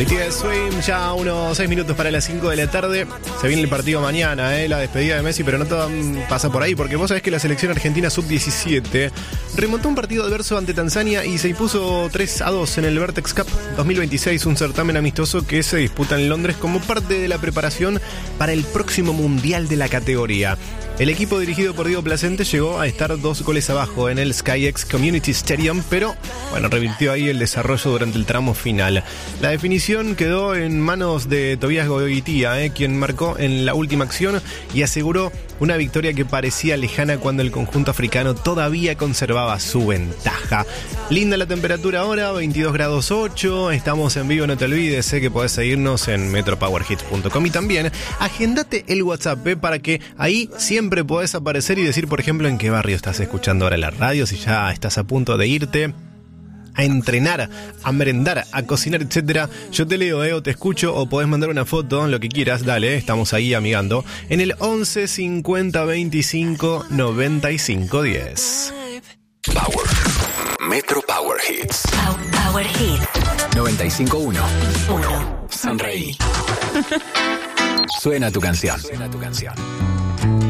Swim, ya unos 6 minutos para las 5 de la tarde. Se viene el partido mañana, la despedida de Messi, pero no todo pasa por ahí, porque vos sabés que la selección argentina sub-17 remontó un partido adverso ante Tanzania y se impuso 3-2 en el Vertex Cup 2026, un certamen amistoso que se disputa en Londres como parte de la preparación para el próximo mundial de la categoría. El equipo dirigido por Diego Placente llegó a estar 2 goles abajo en el SkyX Community Stadium, pero revirtió ahí el desarrollo durante el tramo final. La definición quedó en manos de Tobías Goitía, quien marcó en la última acción y aseguró una victoria que parecía lejana cuando el conjunto africano todavía conservaba su ventaja. Linda la temperatura ahora, 22 grados 8, estamos en vivo, no te olvides que podés seguirnos en metropowerhits.com y también agendate el WhatsApp para que ahí siempre podés aparecer y decir, por ejemplo, en qué barrio estás escuchando ahora la radio, si ya estás a punto de irte a entrenar, a merendar, a cocinar, etcétera. Yo te leo, o te escucho, o podés mandar una foto, lo que quieras, dale, estamos ahí amigando, en el 11 50 25 95 10. Power. Metro Power Hits. Power Hits 95.1. Sonreí. Suena tu canción.